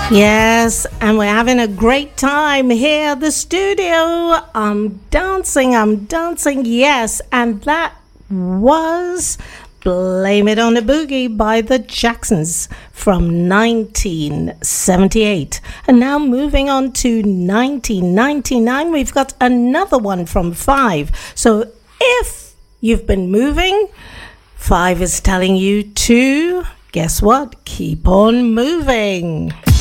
Yes, and we're having a great time here at the studio. I'm dancing, yes, and that was Blame It on the Boogie by the Jacksons from 1978. And now moving on to 1999, we've got another one from Five. So if you've been moving, Five is telling you to, guess what? Keep on moving.